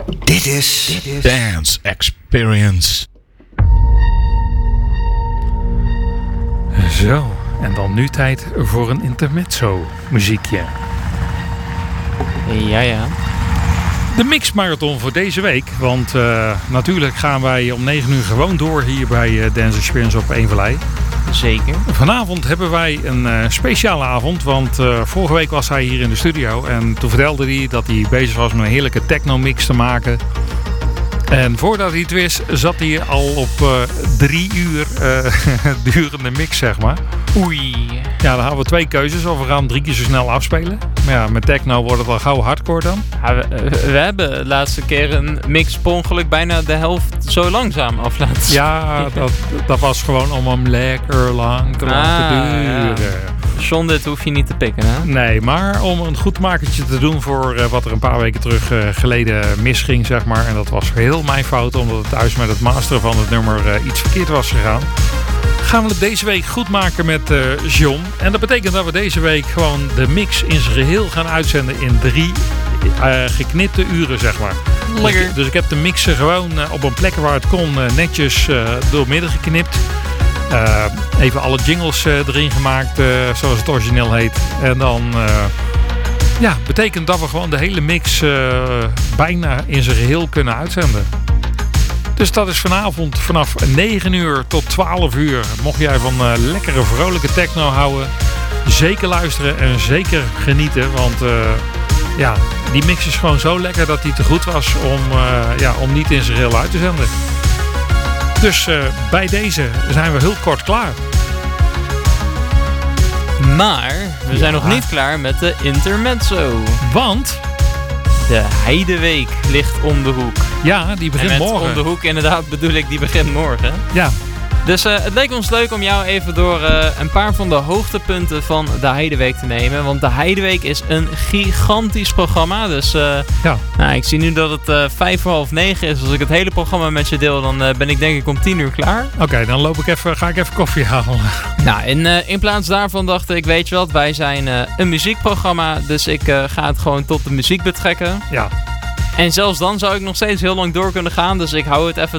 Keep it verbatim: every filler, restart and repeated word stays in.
Dit is, dit is Dance Experience. Zo, en dan nu tijd voor een intermezzo muziekje. Ja, ja. De mixmarathon voor deze week. Want uh, natuurlijk gaan wij om negen uur gewoon door hier bij uh, Dance Experience op Eemvallei. Zeker. Vanavond hebben wij een uh, speciale avond. Want uh, vorige week was hij hier in de studio. En toen vertelde hij dat hij bezig was met een heerlijke techno-mix te maken. En voordat hij het wist, zat hij al op uh, drie uur uh, durende mix, zeg maar. Oei. Ja, dan hebben we twee keuzes. Of we gaan drie keer zo snel afspelen. Maar ja, met techno wordt het al gauw hardcore dan. Ja, we, we hebben de laatste keer een mix per ongeluk bijna de helft zo langzaam af laten zien. Ja, dat, dat was gewoon om hem lekker lang te laten Ah, duren. Ja. John, dit hoef je niet te pikken, hè? Nee, maar om een goed makertje te doen voor uh, wat er een paar weken terug uh, geleden misging, zeg maar. En dat was heel mijn fout, omdat het thuis met het masteren van het nummer uh, iets verkeerd was gegaan. Gaan we het deze week goed maken met uh, John. En dat betekent dat we deze week gewoon de mix in zijn geheel gaan uitzenden in drie uh, geknipte uren, zeg maar. Lekker. Dus, dus ik heb de mixen gewoon uh, op een plek waar het kon uh, netjes uh, doormidden geknipt. Uh, even alle jingles uh, erin gemaakt, uh, zoals het origineel heet. En dan uh, ja, betekent dat we gewoon de hele mix uh, bijna in zijn geheel kunnen uitzenden. Dus dat is vanavond vanaf negen uur tot twaalf uur. Mocht jij van uh, lekkere vrolijke techno houden, zeker luisteren en zeker genieten. Want uh, ja, die mix is gewoon zo lekker dat die te goed was om, uh, ja, om niet in zijn geheel uit te zenden. Dus uh, bij deze zijn we heel kort klaar. Maar we zijn Ja. nog niet klaar met de intermezzo. Want, De Heideweek ligt om de hoek. ja, die begint en met morgen. om de hoek inderdaad bedoel ik, die begint morgen. Ja, Dus uh, het leek ons leuk om jou even door uh, een paar van de hoogtepunten van de Heideweek te nemen. Want de Heideweek is een gigantisch programma. Dus uh, ja. nou, ik zie nu dat het uh, vijf voor half negen is. Als ik het hele programma met je deel, dan uh, ben ik denk ik om tien uur klaar. Oké, okay, dan loop ik even, ga ik even koffie halen. Nou, in, uh, in plaats daarvan dacht ik, weet je wat, wij zijn uh, een muziekprogramma. Dus ik uh, ga het gewoon tot de muziek betrekken. Ja. En zelfs dan zou ik nog steeds heel lang door kunnen gaan. Dus ik hou het even